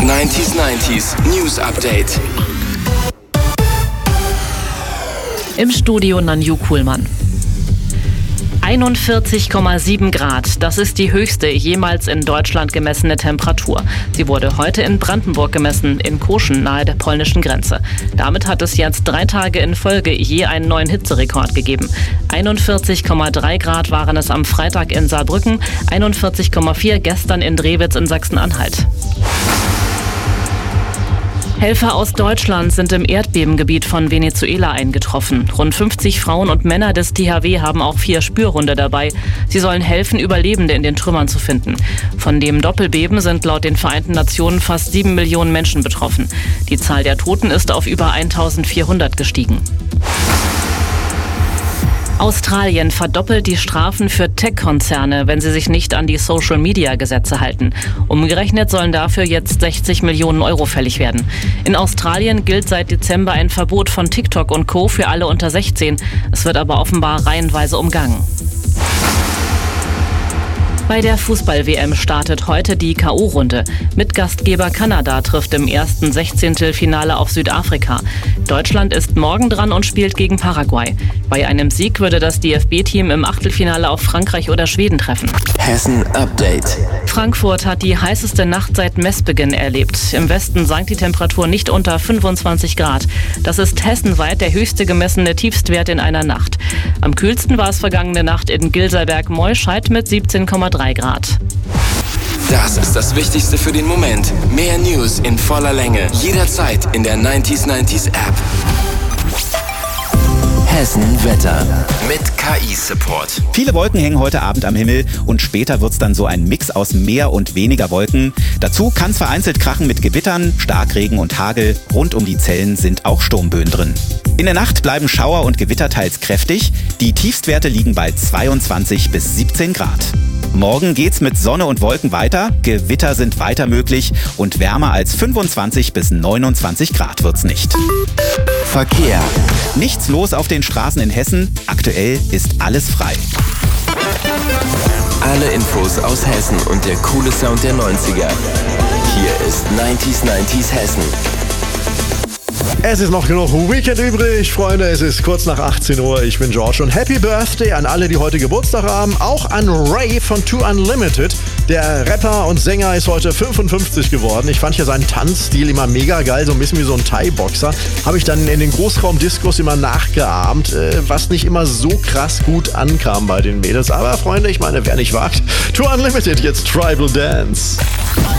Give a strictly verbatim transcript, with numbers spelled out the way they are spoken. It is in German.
neunzig neunzig News Update. Im Studio Nanju Kuhlmann. einundvierzig Komma sieben Grad, das ist die höchste jemals in Deutschland gemessene Temperatur. Sie wurde heute in Brandenburg gemessen, in Koschen nahe der polnischen Grenze. Damit hat es jetzt drei Tage in Folge je einen neuen Hitzerekord gegeben. einundvierzig Komma drei Grad waren es am Freitag in Saarbrücken, einundvierzig Komma vier gestern in Drewitz in Sachsen-Anhalt. Helfer aus Deutschland sind im Erdbebengebiet von Venezuela eingetroffen. Rund fünfzig Frauen und Männer des T H W haben auch vier Spürhunde dabei. Sie sollen helfen, Überlebende in den Trümmern zu finden. Von dem Doppelbeben sind laut den Vereinten Nationen fast sieben Millionen Menschen betroffen. Die Zahl der Toten ist auf über eintausendvierhundert gestiegen. Australien verdoppelt die Strafen für Tech-Konzerne, wenn sie sich nicht an die Social-Media-Gesetze halten. Umgerechnet sollen dafür jetzt sechzig Millionen Euro fällig werden. In Australien gilt seit Dezember ein Verbot von TikTok und Co. für alle unter sechzehn. Es wird aber offenbar reihenweise umgangen. Bei der Fußball-W M startet heute die K O-Runde. Mitgastgeber Kanada trifft im ersten Sechzehntelfinale auf Südafrika. Deutschland ist morgen dran und spielt gegen Paraguay. Bei einem Sieg würde das D F B-Team im Achtelfinale auf Frankreich oder Schweden treffen. Hessen Update. Frankfurt hat die heißeste Nacht seit Messbeginn erlebt. Im Westen sank die Temperatur nicht unter fünfundzwanzig Grad. Das ist hessenweit der höchste gemessene Tiefstwert in einer Nacht. Am kühlsten war es vergangene Nacht in Gilserberg-Meuscheid mit siebzehn Komma drei Grad. Das ist das Wichtigste für den Moment. Mehr News in voller Länge. Jederzeit in der neunzig neunzig App. Hessen Wetter mit K I-Support. Viele Wolken hängen heute Abend am Himmel und später wird's dann so ein Mix aus mehr und weniger Wolken. Dazu kann es vereinzelt krachen mit Gewittern, Starkregen und Hagel. Rund um die Zellen sind auch Sturmböen drin. In der Nacht bleiben Schauer und Gewitter teils kräftig. Die Tiefstwerte liegen bei zweiundzwanzig bis siebzehn Grad. Morgen geht's mit Sonne und Wolken weiter. Gewitter sind weiter möglich und wärmer als fünfundzwanzig bis neunundzwanzig Grad wird's nicht. Verkehr. Nichts los auf den Straßen in Hessen. Aktuell ist alles frei. Alle Infos aus Hessen und der coole Sound der neunziger. Hier ist neunzig neunzig Hessen. Es ist noch genug Weekend übrig, Freunde. Es ist kurz nach achtzehn Uhr. Ich bin George und Happy Birthday an alle, die heute Geburtstag haben. Auch an Ray von Too Unlimited. Der Rapper und Sänger ist heute fünfundfünfzig geworden. Ich fand ja seinen Tanzstil immer mega geil, so ein bisschen wie so ein Thai-Boxer. Habe ich dann in den Großraumdiskos immer nachgeahmt, was nicht immer so krass gut ankam bei den Mädels. Aber Freunde, ich meine, wer nicht wagt, Too Unlimited, jetzt Tribal Dance.